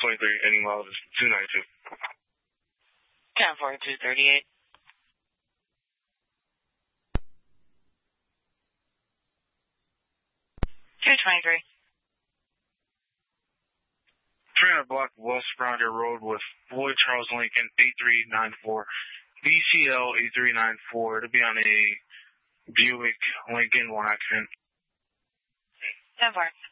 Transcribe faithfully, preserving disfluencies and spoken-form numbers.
twenty-three, ending miles is two ninety-two. ten forty-two thirty-eight. two twenty-three. three hundred block West Rounder Road with Floyd Charles Lincoln, eight three nine four. B C L eight three nine four to be on a Buick Lincoln, one accident. ten four.